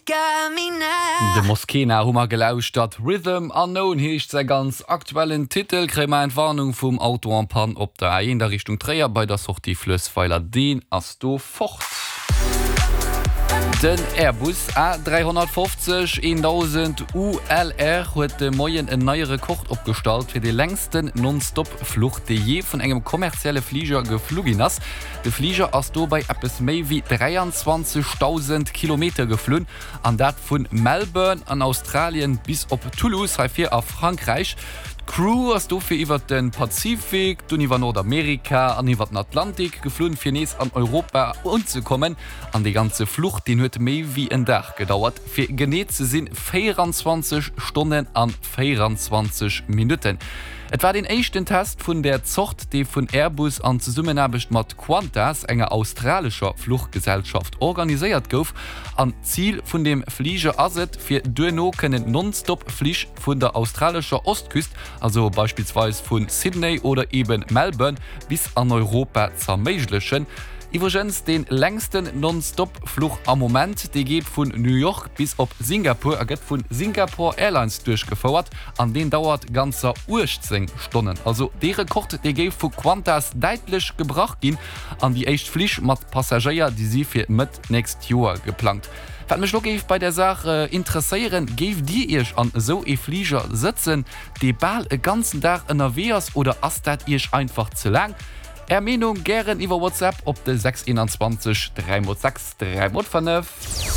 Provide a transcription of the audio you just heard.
De Moskena hummer gelauscht dat Rhythm Unknown heecht se ganz aktuellen Titel krämer en Warnung vum Auto an Pan op der A1 der Richtung Träer bei der Soch die Flössweiler den as do fort. Den Airbus A350 1000 ULR huet de Moien en neiere Kocht opgestalt fir de längsten Non-Stop-Flucht de je vun engem kommerzielle Flieger geflugin ass. De Flieger ass do bei Appes méi wie 23.000 Kilometer geflünn, an dat vun Melbourne an Australien bis op Toulouse haifir a Frankreich. Crew as do fir iwwer den Pazifik, dun iwwer Nordamerika, an iwwer den Atlantik geflohen fir nees an Europa unzukommen. An die ganze Flucht den huet méi wie en Dach gedauert. Fir geneet ze sinn 24 Stunden an 24 Minuten. Et war den echten Test vun der Zocht, de vun Airbus an ze Summenabecht mat Qantas enger australischer Fluchtgesellschaft organisiert gouf. An Ziel vun dem Flieger aset fir duno kennen Non-Stop-Flieg vun der australischer Ostküst, also beispielsweise vun Sydney oder eben Melbourne bis an Europa zermeiglechen. Iwergens den längsten Non-Stop-Fluch am Moment, die geht von New York bis op Singapur, geht von Singapore Airlines durchgefauert, an den dauert ganzer 18 Stunden. Also der Rekord, der geht von Qantas deutlich gebracht gehen an die echt Flieg mit Passagier, die sie für mit next Jahr geplant. Wenn mich noch bei der Sache interessieren, gebt die ihr an so e Flieger sitzen, die Ball den ganzen Tag in der WS oder ist das ihr einfach zu lang? Ermenung gern über WhatsApp op de 621 306 305.